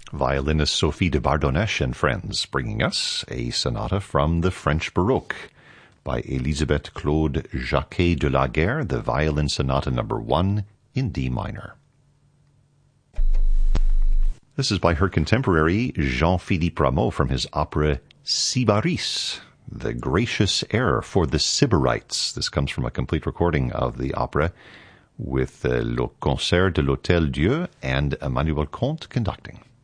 Violinist Sophie de Bardonèche and Friends, bringing us a sonata from the French Baroque by Elisabeth Claude Jacquet de la Guerre, the Violin Sonata No. 1 in D minor. This is by her contemporary Jean-Philippe Rameau from his opera Sybaris, the gracious air for the Sybarites. This comes from a complete recording of the opera with Le Concert de l'Hôtel Dieu and Emmanuel Comte conducting.